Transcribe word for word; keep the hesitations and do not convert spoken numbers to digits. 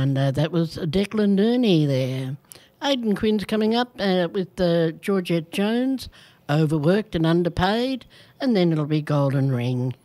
And uh, that was Declan Nerney there. Aidan Quinn's coming up uh, with uh, Georgette Jones, Overworked and Underpaid, and then it'll be Golden Ring.